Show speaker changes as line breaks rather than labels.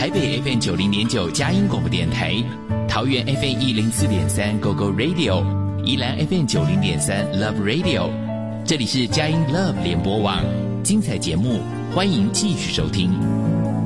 台北 FM90.9 佳音广播电台，桃园 FM104.3 GoGo Radio， 宜兰 FM90.3 Love Radio。这里是佳音 Love 联播网，精彩节目，欢迎继续收听。